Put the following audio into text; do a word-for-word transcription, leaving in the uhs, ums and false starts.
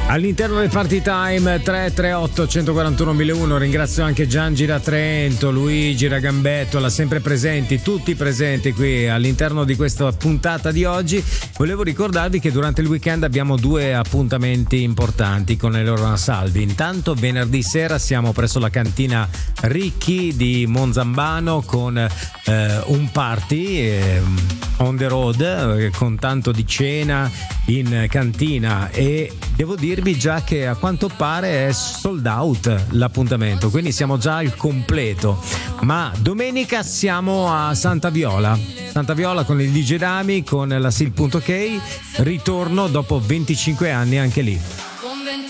All'interno del Party Time tre tre otto uno quattro uno mille uno. Ringrazio anche Giangi da Trento, Luigi Ragambetto, la sempre presenti, tutti presenti qui all'interno di questa puntata di oggi. Volevo ricordarvi che durante il weekend abbiamo due appuntamenti importanti con Eleonora Salvi. Intanto venerdì sera siamo presso la cantina Ricchi di Monzambano con eh, un party eh, on the road eh, con tanto di cena in cantina, e devo dirvi già che a quanto pare è sold out l'appuntamento, quindi siamo già al completo. Ma domenica siamo a Santa Viola Santa Viola con il D J Dami, con la Sil.K, ritorno dopo venticinque anni anche lì.